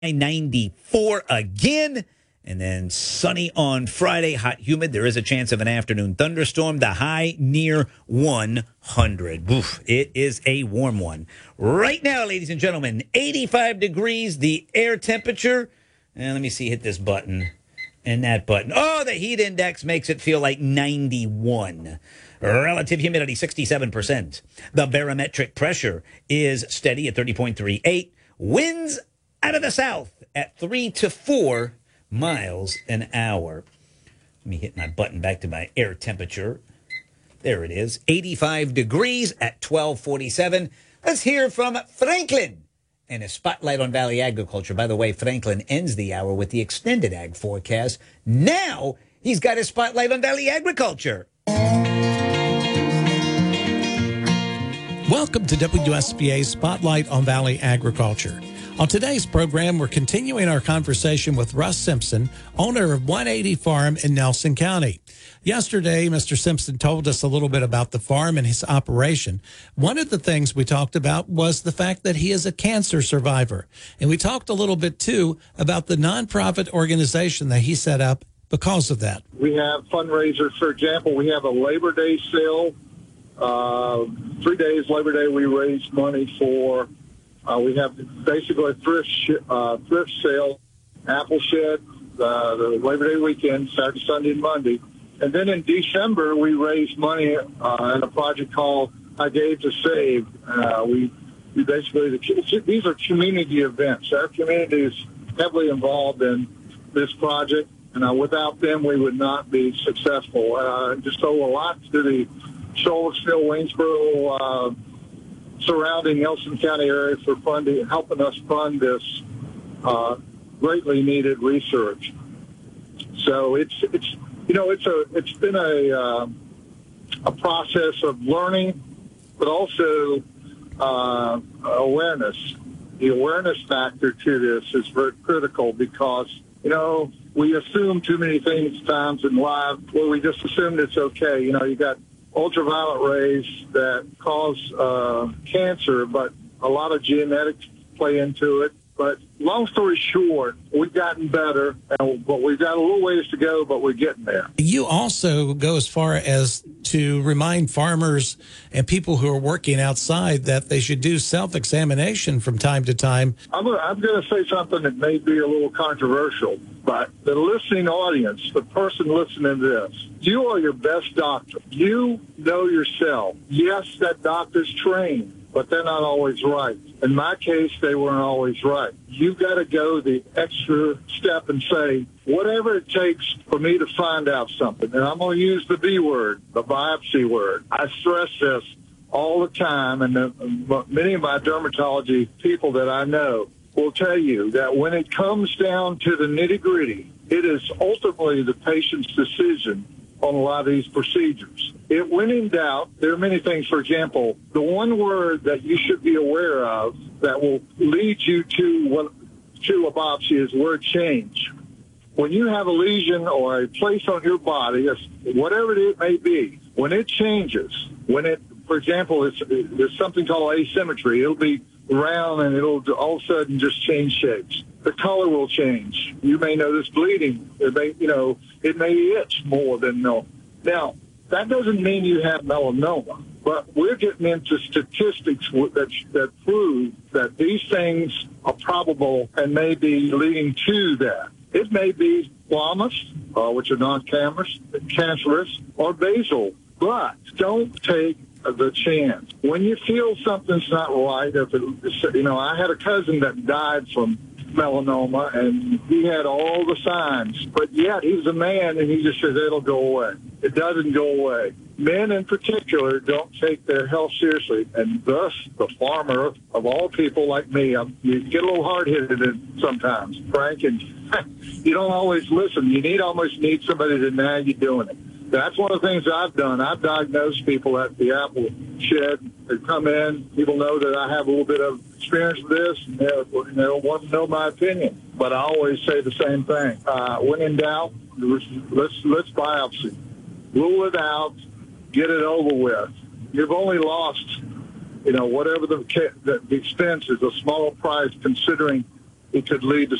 94 again. And then sunny on Friday, hot, humid. There is a chance of an afternoon thunderstorm. The high near 100. Oof, it is a warm one. Right now, ladies and gentlemen, 85 degrees, the air temperature. And let me see, hit this button and that button. Oh, the heat index makes it feel like 91. Relative humidity, 67%. The barometric pressure is steady at 30.38. Winds out of the south at 3 to 4 miles an hour. Let me hit my button back to my air temperature. There it is, 85 degrees at 12:47. Let's hear from Franklin and a spotlight on Valley Agriculture. By the way, Franklin ends the hour with the extended ag forecast. Now he's got his spotlight on Valley Agriculture. Welcome to WSBA's Spotlight on Valley Agriculture. On today's program, we're continuing our conversation with Russ Simpson, owner of 180 Farm in Nelson County. Yesterday, Mr. Simpson told us a little bit about the farm and his operation. One of the things we talked about was the fact that he is a cancer survivor. And we talked a little bit, too, about the nonprofit organization that he set up because of that. We have fundraisers. For example, we have a Labor Day sale. 3 days Labor Day, we raise money for... we have basically a thrift sale, apple shed, the Labor Day weekend, Saturday, Sunday, and Monday. And then in December, we raised money in a project called I Gave to Save. We basically, these are community events. Our community is heavily involved in this project, and without them, we would not be successful. Just owe a lot to the Charlottesville, Waynesboro, surrounding Nelson County area for funding, helping us fund this greatly needed research. So it's been a process of learning, but also awareness. The awareness factor to this is very critical because we assume too many things times in life where we just assume it's okay. You got ultraviolet rays that cause cancer, but a lot of genetics play into it. But long story short, we've gotten better, but we've got a little ways to go, but we're getting there. You also go as far as to remind farmers and people who are working outside that they should do self-examination from time to time. I'm going to say something that may be a little controversial, but the listening audience, the person listening to this, you are your best doctor. You know yourself. Yes, that doctor's trained, but they're not always right. In my case, they weren't always right. You've got to go the extra step and say, whatever it takes for me to find out something, and I'm going to use the B word, the biopsy word. I stress this all the time, and many of my dermatology people that I know will tell you that when it comes down to the nitty-gritty, it is ultimately the patient's decision on a lot of these procedures. When in doubt, there are many things. For example, the one word that you should be aware of that will lead you to a biopsy is word change. When you have a lesion or a place on your body, whatever it may be, when it changes, for example, there's something called asymmetry. It'll be round and it'll all of a sudden just change shapes. The color will change. You may notice bleeding. It may itch more than no. Now, that doesn't mean you have melanoma, but we're getting into statistics that prove that these things are probable and may be leading to that. It may be squamous, which are non-cancerous, or basal, but don't take the chance. When you feel something's not right, I had a cousin that died from melanoma, and he had all the signs, but yet he was a man, and he just said, it'll go away. It doesn't go away. Men in particular don't take their health seriously, and thus the farmer, of all people like me, you get a little hard-headed sometimes, Frank, and you don't always listen. You almost need somebody to know you're doing it. That's one of the things I've done. I've diagnosed people at the apple shed that come in. People know that I have a little bit of experience with this, and they want to know my opinion. But I always say the same thing. When in doubt, let's biopsy. Rule it out. Get it over with. You've only lost, whatever the expense is, a small price considering it could lead to